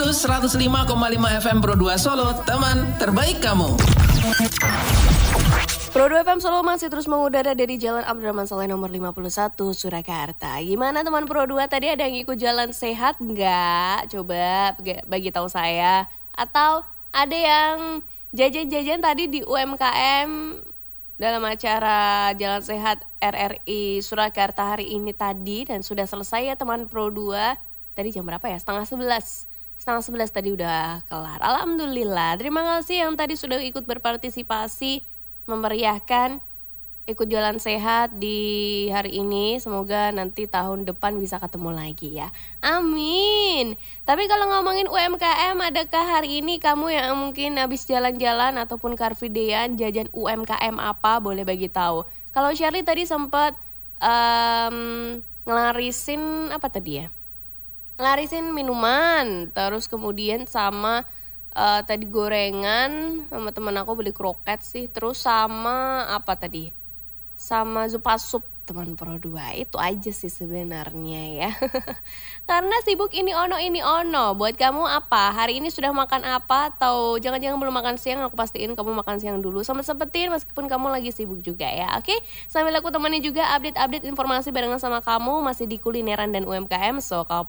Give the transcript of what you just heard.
Pulus 105,5 FM Pro 2 Solo, teman terbaik kamu. Pro 2 FM Solo masih terus mengudara dari Jalan Abdurrahman Saleh nomor 51 Surakarta. Gimana teman Pro 2, tadi ada yang ikut jalan sehat nggak? Coba bagi tahu saya. Atau ada yang jajan-jajan tadi di UMKM dalam acara Jalan Sehat RRI Surakarta hari ini tadi, dan sudah selesai ya teman Pro 2. Tadi jam berapa ya? Setengah 11 tadi udah kelar. Alhamdulillah. Terima kasih yang tadi sudah ikut berpartisipasi memeriahkan ikut jalan sehat di hari ini. Semoga nanti tahun depan bisa ketemu lagi ya. Amin. Tapi kalau ngomongin UMKM, adakah hari ini kamu yang mungkin habis jalan-jalan ataupun car free day-an jajan UMKM apa? Boleh bagi tahu. Kalau Shirley tadi sempat ngelarisin apa tadi ya? Ngelarisin minuman, terus kemudian sama tadi gorengan, sama temen aku beli kroket sih, terus sama apa tadi? Sama zupa sup teman Pro 2. Itu aja sih sebenarnya ya. Karena sibuk ini ono. Buat kamu apa? Hari ini sudah makan apa? Atau jangan-jangan belum makan siang? Aku pastiin kamu makan siang dulu. Sempetin meskipun kamu lagi sibuk juga ya. Oke? Sambil aku temenin juga update-update informasi barengan sama kamu masih di kulineran dan UMKM. So, kalau